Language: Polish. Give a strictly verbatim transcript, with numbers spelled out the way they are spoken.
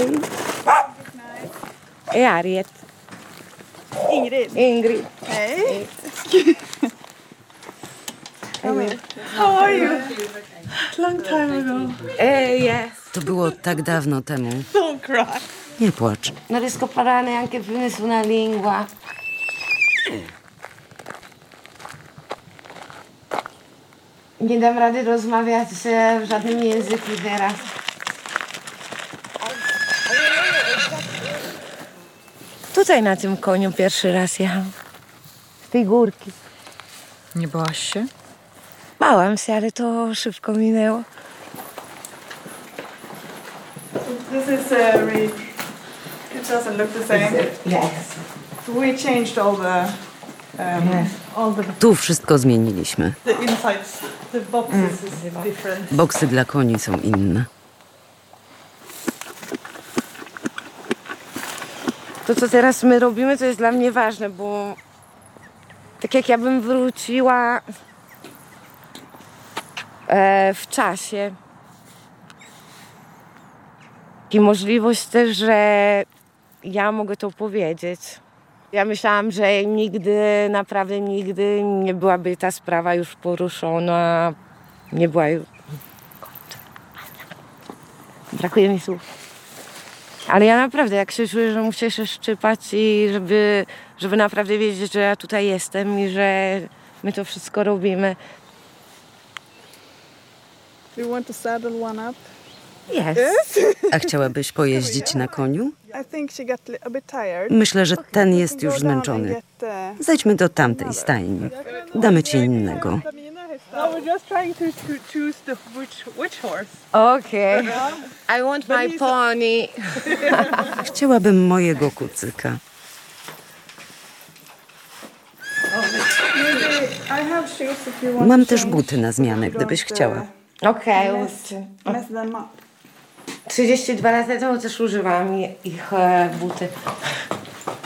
Harriet. Ingrid. Ingrid. Hey. Come here. How are you? Long time ago. Eh, yes. To było tak dawno temu. Don't cry. Nie płacz. Non riesco a parlare neanche più nessuna lingua. Nie dam rady rozmawiać w żadnym języku teraz. Tutaj na tym koniu pierwszy raz jechałam. Z tej górki. Nie bałaś się? Bałam się, ale to szybko minęło. This is a rig. It doesn't look the same. Yes. So we changed all the, um, all the, Tu wszystko zmieniliśmy. the insides. The boxes is different. Boksy dla koni są inne. To, co teraz my robimy, to jest dla mnie ważne, bo tak jak ja bym wróciła e, w czasie i możliwość też, że ja mogę to powiedzieć. Ja myślałam, że nigdy, naprawdę nigdy nie byłaby ta sprawa już poruszona. Nie była już... Brakuje mi słów. Ale ja naprawdę, jak się czuję, że muszę się szczypać i żeby, żeby naprawdę wiedzieć, że ja tutaj jestem i że my to wszystko robimy. Do you want to saddle one up? Jest. A chciałabyś pojeździć na koniu? I think she got a bit tired. Myślę, że ten jest już zmęczony. Zejdźmy do tamtej stajni. Damy ci innego. No, we're just trying to, to choose the which which horse. Okej. I want my pony. Chciałabym mojego kucyka. I have shoes if you want Mam to też change. buty na zmianę, gdybyś chciała. Okej. Mess, mess them up. trzydzieści dwa lata temu też używałam ich e, buty.